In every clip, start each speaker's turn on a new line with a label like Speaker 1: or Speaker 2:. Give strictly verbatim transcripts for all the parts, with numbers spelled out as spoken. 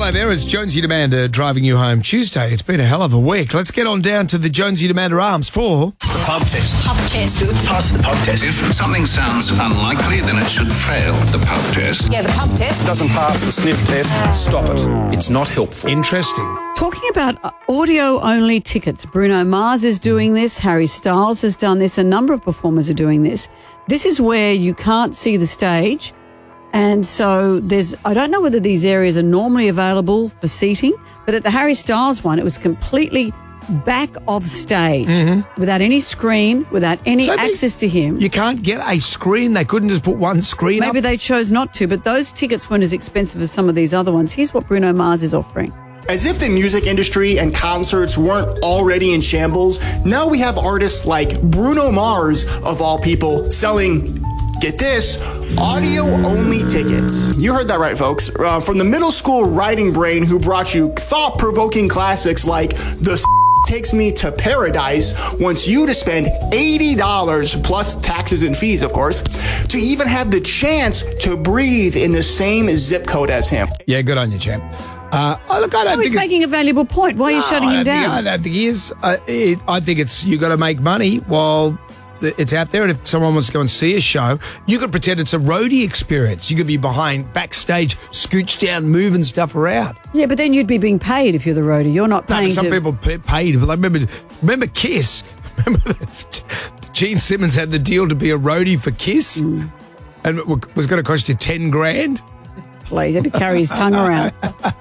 Speaker 1: Hello there, it's Jonesy and Amanda driving you home Tuesday. It's been a hell of a week. Let's get on down to the Jonesy and Amanda Arms for...
Speaker 2: The pub test.
Speaker 3: Pub test.
Speaker 2: Does it pass the pub test?
Speaker 4: If something sounds unlikely, then it should fail the pub test.
Speaker 3: Yeah, the pub test.
Speaker 2: Doesn't pass the sniff test. Stop it. It's not helpful.
Speaker 1: Interesting.
Speaker 5: Talking about audio-only tickets, Bruno Mars is doing this, Harry Styles has done this, a number of performers are doing this. This is where you can't see the stage, and so there's, I don't know whether these areas are normally available for seating, but at the Harry Styles one, it was completely back of stage, mm-hmm. without any screen, without any
Speaker 1: So they-
Speaker 5: access to him.
Speaker 1: You can't get a screen. They couldn't just put one screen
Speaker 5: Maybe
Speaker 1: up.
Speaker 5: they chose not to, but those tickets weren't as expensive as some of these other ones. Here's what Bruno Mars is offering.
Speaker 6: As if the music industry and concerts weren't already in shambles, now we have artists like Bruno Mars, of all people, selling, get this, audio-only tickets. You heard that right, folks. Uh, from the middle school writing brain who brought you thought-provoking classics like The S- Takes Me to Paradise wants you to spend eighty dollars, plus taxes and fees, of course, to even have the chance to breathe in the same zip code as him.
Speaker 1: Yeah, good on you, champ. Uh, oh, look, I don't
Speaker 5: Oh, he's
Speaker 1: think...
Speaker 5: making a valuable point. Why are you
Speaker 1: No,
Speaker 5: shutting
Speaker 1: I
Speaker 5: him
Speaker 1: don't think-
Speaker 5: down?
Speaker 1: I don't think he is. Uh, it, I think it's you got to make money while the, it's out there. And if someone wants to go and see a show, you could pretend it's a roadie experience. You could be behind, backstage, scooch down, moving stuff around.
Speaker 5: Yeah, but then you'd be being paid if you're the roadie. You're not
Speaker 1: No,
Speaker 5: paying
Speaker 1: but some
Speaker 5: to...
Speaker 1: people pay, paid. But I remember, remember Kiss. Remember the, Gene Simmons had the deal to be a roadie for Kiss,
Speaker 5: Mm.
Speaker 1: and it was going to cost you ten grand.
Speaker 5: Please, had to carry his tongue around.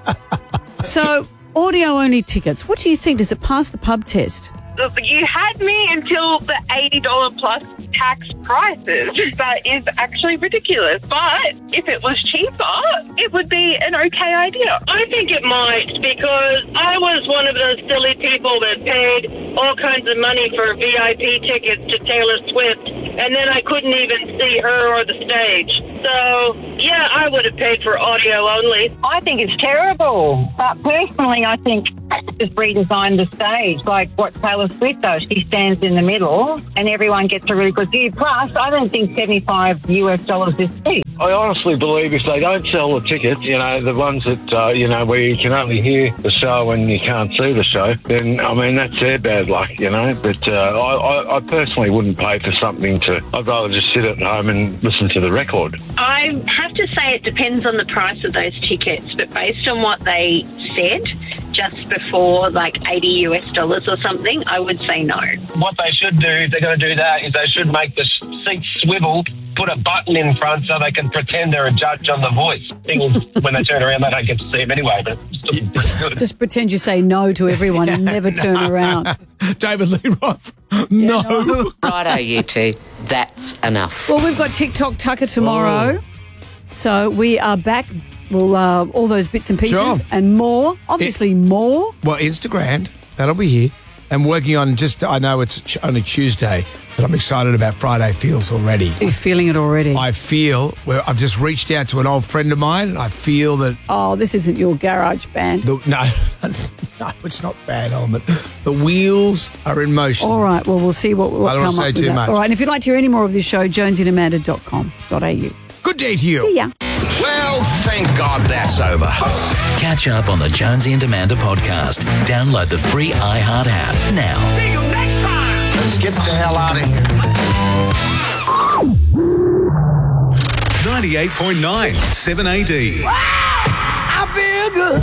Speaker 5: So, audio-only tickets. What do you think? Does it pass the pub test?
Speaker 7: You had me until the eighty dollars plus tax prices. That is actually ridiculous. But if it was cheaper, it would be an okay idea.
Speaker 8: I think it might, because I was one of those silly people that paid all kinds of money for V I P tickets to Taylor Swift, and then I couldn't even see her or the stage. So, yeah, I would have paid for audio only.
Speaker 9: I think it's terrible. But personally, I think just redesign the stage like what Taylor Swift does. She stands in the middle and everyone gets a really good view. Plus, I don't think seventy-five US dollars is cheap.
Speaker 10: I honestly believe if they don't sell the tickets, you know, the ones that, uh, you know, where you can only hear the show and you can't see the show, then, I mean, that's their bad luck, you know. But uh, I, I, I personally wouldn't pay for something to, I'd rather just sit at home and listen to the record.
Speaker 11: I have to say it depends on the price of those tickets, but based on what they said just before, like eighty US dollars or something, I would say no.
Speaker 12: What they should do, if they're going to do that, is they should make the seats swivel, put a button in front so they can pretend they're a judge on The Voice. Thing is, when they turn around, they don't get to see them anyway, but it's still pretty good.
Speaker 5: Just pretend you say no to everyone and never turn around.
Speaker 1: David Lee Roth, no.
Speaker 5: no.
Speaker 13: Righto, you two. That's enough.
Speaker 5: Well, we've got TikTok Tucker tomorrow. So we are back. We'll, uh, all those bits and pieces
Speaker 1: Sure.
Speaker 5: and more. Obviously,
Speaker 1: It-
Speaker 5: more.
Speaker 1: Well, Instagram, that'll be here. I'm working on just, I know it's ch- only Tuesday, but I'm excited about Friday Feels already.
Speaker 5: You're feeling it already.
Speaker 1: I feel, well, I've just reached out to an old friend of mine, and I feel that,
Speaker 5: oh, this isn't your garage band.
Speaker 1: the, no, no, it's not bad, Element. The wheels are in motion.
Speaker 5: All right. Well, we'll see what, what
Speaker 1: I don't
Speaker 5: come
Speaker 1: wanna
Speaker 5: up
Speaker 1: say
Speaker 5: with
Speaker 1: too
Speaker 5: that.
Speaker 1: much.
Speaker 5: All right. And if you'd like to hear any more of this show, jonesy and amanda dot com dot a u.
Speaker 1: Good day to you.
Speaker 5: See ya.
Speaker 14: Well, thank God that's over.
Speaker 15: Catch up on the Jonesy and Amanda podcast. Download the free iHeart app now.
Speaker 14: See you next time.
Speaker 12: Let's get the hell out of here.
Speaker 16: ninety-eight point nine, seven A D.
Speaker 14: Wow! I feel good.